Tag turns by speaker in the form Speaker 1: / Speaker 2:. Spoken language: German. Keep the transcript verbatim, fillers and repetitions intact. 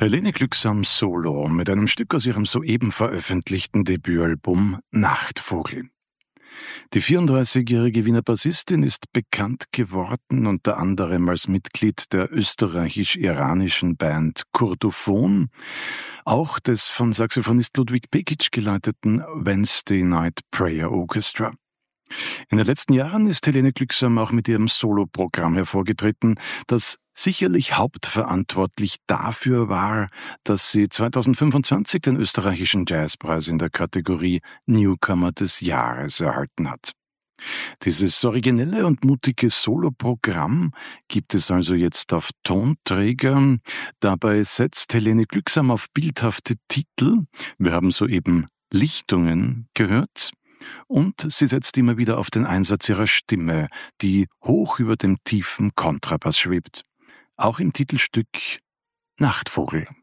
Speaker 1: Helene Glücksam solo mit einem Stück aus ihrem soeben veröffentlichten Debütalbum Nachtvogel. Die vierunddreißigjährige Wiener Bassistin ist bekannt geworden unter anderem als Mitglied der österreichisch-iranischen Band Kurdophon, auch des von Saxophonist Ludwig Pekic geleiteten Wednesday Night Prayer Orchestra. In den letzten Jahren ist Helene Glücksam auch mit ihrem Soloprogramm hervorgetreten, das sicherlich hauptverantwortlich dafür war, dass sie zweitausendfünfundzwanzig den österreichischen Jazzpreis in der Kategorie Newcomer des Jahres erhalten hat. Dieses originelle und mutige Soloprogramm gibt es also jetzt auf Tonträger. Dabei setzt Helene Glücksam auf bildhafte Titel. Wir haben soeben Lichtungen gehört. Und sie setzt immer wieder auf den Einsatz ihrer Stimme, die hoch über dem tiefen Kontrabass schwebt. Auch im Titelstück Nachtvogel.